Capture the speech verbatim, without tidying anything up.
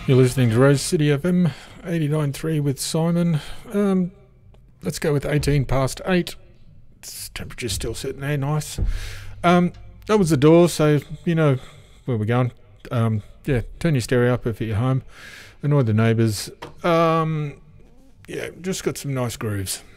You're listening to Rose City F M eighty-nine point three with Simon. Um, let's go with eighteen past eight. This temperature's still sitting there, nice. Um, that was the door, so you know where we're going. Um, yeah, turn your stereo up if you're home. Annoy the neighbours. Um, yeah, just got some nice grooves.